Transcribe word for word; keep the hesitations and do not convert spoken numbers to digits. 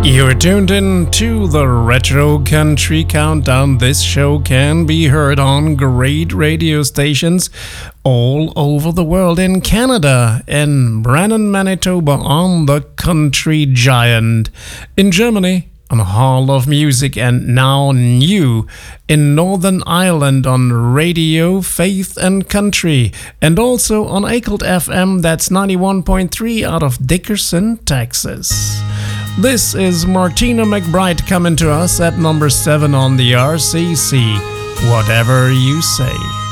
You're tuned in to the Retro Country Countdown. This show can be heard on great radio stations all over the world. In Canada, in Brandon, Manitoba on the Country Giant. In Germany, on Hall of Music, and now new in Northern Ireland on Radio Faith and Country, and also on Eicelt F M, that's ninety-one point three out of Dickerson, Texas. This is Martina McBride coming to us at number seven on the R C C. Whatever you say.